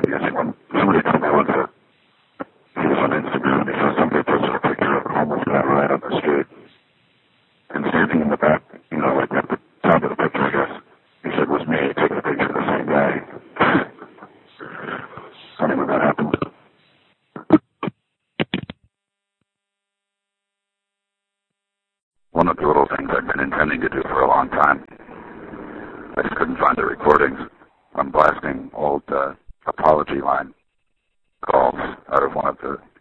guessing when somebody told me once that he was on Instagram and he saw somebody posted a picture of a homeless guy right on the street. And standing in the back, like at the top of the picture, I guess, he said, was me taking a picture of the same guy. Funny when that happened. One of the little things I've been intending to do for a long time, I just couldn't find the recordings. I'm blasting old apology line calls out of one of the